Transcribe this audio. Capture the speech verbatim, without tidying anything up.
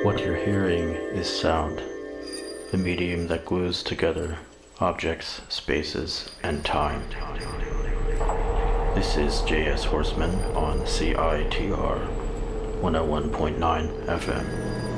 What you're hearing is sound, the medium that glues together objects, spaces, and time. This is J S Horseman on C I T R one oh one point nine F M.